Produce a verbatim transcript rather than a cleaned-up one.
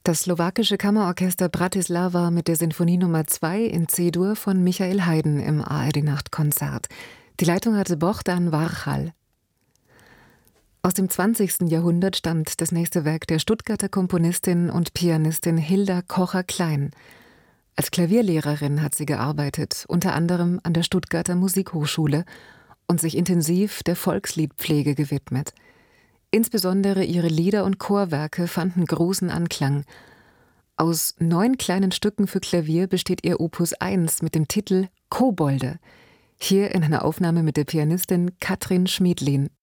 Das slowakische Kammerorchester Bratislava mit der Sinfonie Nummer zwei in C-Dur von Michael Haydn im A R D-Nachtkonzert. Die Leitung hatte Bohdan Warchal. Aus dem zwanzigsten Jahrhundert stammt das nächste Werk der Stuttgarter Komponistin und Pianistin Hilda Kocher-Klein. Als Klavierlehrerin hat sie gearbeitet, unter anderem an der Stuttgarter Musikhochschule, und sich intensiv der Volksliedpflege gewidmet. Insbesondere ihre Lieder und Chorwerke fanden großen Anklang. Aus neun kleinen Stücken für Klavier besteht ihr Opus eins mit dem Titel Kobolde. Hier in einer Aufnahme mit der Pianistin Katrin Schmiedlin.